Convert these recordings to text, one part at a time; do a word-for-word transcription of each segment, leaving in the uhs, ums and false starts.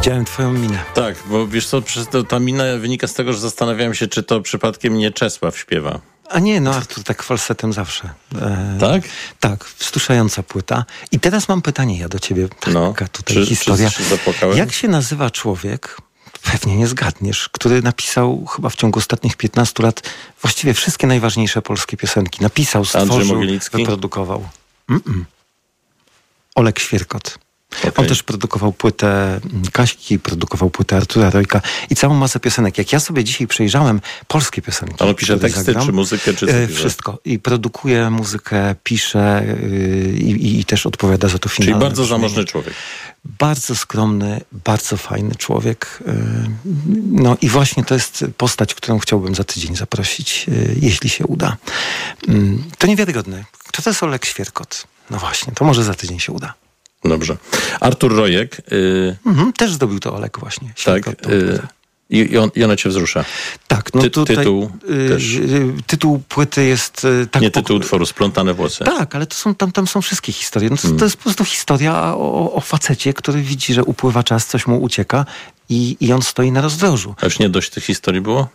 Widziałem twoją minę. Tak, bo wiesz co, ta mina wynika z tego, że zastanawiałem się, czy to przypadkiem nie Czesław śpiewa. A nie, no Artur tak falsetem zawsze. E, tak? Tak, wzruszająca płyta. I teraz mam pytanie ja do ciebie. Taka no, tutaj czy, historia. Czy, czy zapłakałem? Jak się nazywa człowiek, pewnie nie zgadniesz, który napisał chyba w ciągu ostatnich piętnastu lat właściwie wszystkie najważniejsze polskie piosenki. Napisał, stworzył, wyprodukował. Mm-mm. Olek Świerkot. Okay. On też produkował płytę Kaśki, produkował płytę Artura Rojka i całą masę piosenek. Jak ja sobie dzisiaj przejrzałem polskie piosenki... Ale pisze teksty, zagram, czy muzykę, czy co e, Wszystko. I produkuje muzykę, pisze yy, i, i też odpowiada za to finalne. Czyli bardzo zamożny człowiek. Bardzo skromny, bardzo fajny człowiek. Yy, no i właśnie to jest postać, którą chciałbym za tydzień zaprosić, yy, jeśli się uda. Yy, to niewiarygodne. Kto to jest Olek Świerkot? No właśnie, to może za tydzień się uda. Dobrze. Artur Rojek. Yy... Mhm, też zdobył to Olek właśnie. Tak. Yy, i, on, I ona cię wzrusza. Tak. No Ty, tutaj, tytuł yy, też. Yy, tytuł płyty jest... Yy, tak Nie tytuł utworu, Splątane włosy. Tak, ale to są, tam, tam są wszystkie historie. No to, hmm. to jest po prostu historia o, o facecie, który widzi, że upływa czas, coś mu ucieka i, i on stoi na rozdrożu. A już nie dość tych historii było?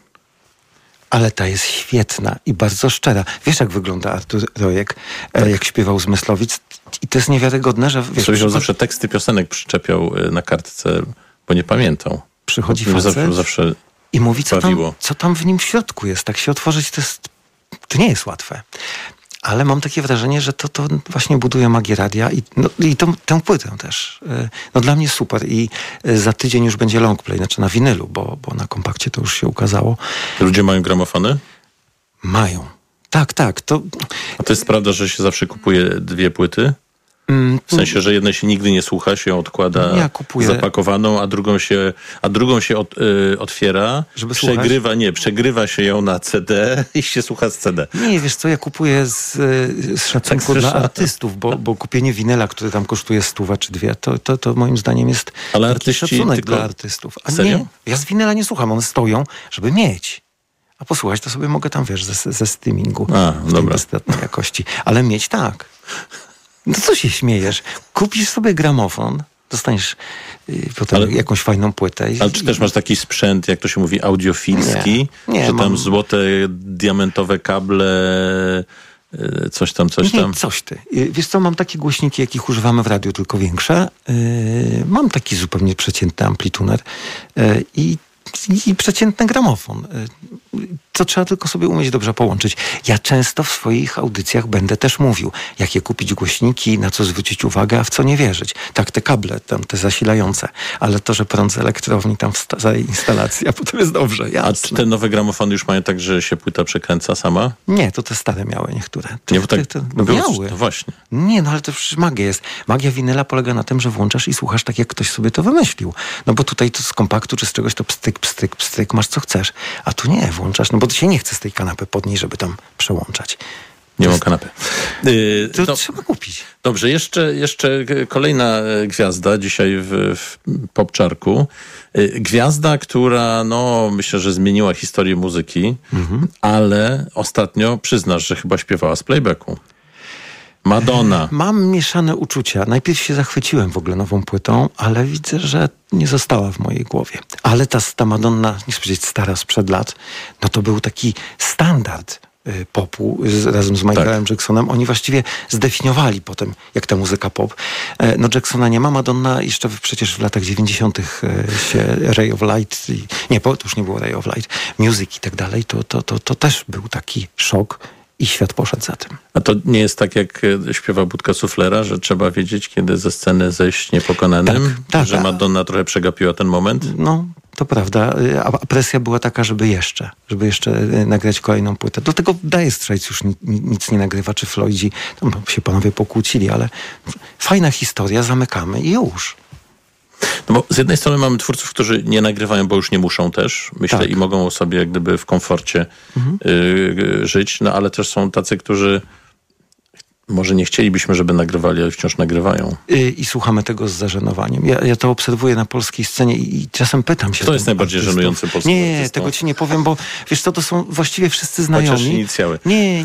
Ale ta jest świetna i bardzo szczera. Wiesz, jak wygląda Artur Rojek, tak. jak śpiewał z Myslowic? I to jest niewiarygodne, że... Wiesz, Słyszał przykład... zawsze teksty piosenek przyczepiał na kartce, bo nie pamiętał. Przychodzi facet zawsze, zawsze i mówi, co tam, co tam w nim w środku jest. Tak się otworzyć, to, jest, to nie jest łatwe. Ale mam takie wrażenie, że to, to właśnie buduje magię radia i, no, i tą, tę płytę też. No dla mnie super. I za tydzień już będzie longplay, znaczy na winylu, bo, bo na kompakcie to już się ukazało. Ludzie mają gramofony? Mają. Tak, tak. To... A to jest prawda, że się zawsze kupuje dwie płyty? W sensie, że jednej się nigdy nie słucha, się odkłada ja kupuję... zapakowaną, a drugą się, a drugą się od, y, otwiera, żeby przegrywa, słuchać? nie, przegrywa się ją na C D i się słucha z C D. Nie, wiesz co, ja kupuję z, z szacunku tak dla artystów, bo, bo kupienie winyla, który tam kosztuje stówę czy dwie, to, to, to moim zdaniem jest Ale taki artyści szacunek tylko... dla artystów. A Serio? nie, ja z winyla nie słucham, one stoją, żeby mieć. A posłuchać to sobie mogę tam, wiesz, ze, ze streamingu a, w dobra. tej jakości. Ale mieć tak. No co się śmiejesz? Kupisz sobie gramofon, dostaniesz y, potem ale, jakąś fajną płytę. I, ale czy też masz taki sprzęt, jak to się mówi, audiofilski? Nie, nie że mam... tam złote, diamentowe kable, y, coś tam, coś nie, tam? coś ty. Y, wiesz co, mam takie głośniki, jakich używamy w radiu, tylko większe. Y, mam taki zupełnie przeciętny amplituner y, i i przeciętny gramofon. To trzeba tylko sobie umieć dobrze połączyć. Ja często w swoich audycjach będę też mówił, jakie kupić głośniki, na co zwrócić uwagę, a w co nie wierzyć. Tak, te kable, tam te zasilające, ale to, że prąd z elektrowni tam za instalacji, a potem jest dobrze, jasne. A czy te nowe gramofony już mają tak, że się płyta przekręca sama? Nie, to te stare miały niektóre. Te, nie, bo tak te, te, no miały. To właśnie. Nie, no ale to przecież magia jest. Magia winyla polega na tym, że włączasz i słuchasz tak, jak ktoś sobie to wymyślił. No bo tutaj to z kompaktu czy z czegoś to pstryk, pstryk, pstryk, masz co chcesz. A tu nie, włączasz, no bo to się nie chce z tej kanapy podnieść, żeby tam przełączać. Nie mam kanapy. Yy, to no, trzeba kupić. Dobrze, jeszcze, jeszcze kolejna gwiazda dzisiaj w, w Popczarku. Gwiazda, która, no, myślę, że zmieniła historię muzyki, mhm. ale ostatnio przyznasz, że chyba śpiewała z playbacku. Madonna. Mam mieszane uczucia. Najpierw się zachwyciłem w ogóle nową płytą, ale widzę, że nie została w mojej głowie. Ale ta, ta Madonna, nie chcę powiedzieć stara sprzed lat, no to był taki standard y, popu z, razem z Michaelem tak. Jacksonem. Oni właściwie zdefiniowali potem, jak ta muzyka pop. E, no Jacksona nie ma, Madonna jeszcze w, przecież w latach dziewięćdziesiątych e, się Ray of Light, i, nie, to już nie było Ray of Light, Music i tak dalej, to, to, to, to też był taki szok. I świat poszedł za tym. A to nie jest tak, jak śpiewa Budka Suflera, że trzeba wiedzieć, kiedy ze sceny zejść niepokonanym? Tak, tak, że Madonna trochę przegapiła ten moment? No, to prawda. A presja była taka, żeby jeszcze, żeby jeszcze nagrać kolejną płytę. Do tego Dire Straits już ni, nic nie nagrywa, czy Floydzi. Tam się panowie pokłócili, ale fajna historia, zamykamy i już. No bo z jednej strony mamy twórców, którzy nie nagrywają, bo już nie muszą też, myślę, tak. i mogą sobie jak gdyby w komforcie mhm. y, żyć, no ale też są tacy, którzy może nie chcielibyśmy, żeby nagrywali, ale wciąż nagrywają. I, i słuchamy tego z zażenowaniem. Ja, ja to obserwuję na polskiej scenie i, i czasem pytam się... Kto jest najbardziej artystów. żenujący polski Nie, artystą? tego ci nie powiem, bo wiesz co, to są właściwie wszyscy znajomi. Chociaż inicjały. Nie,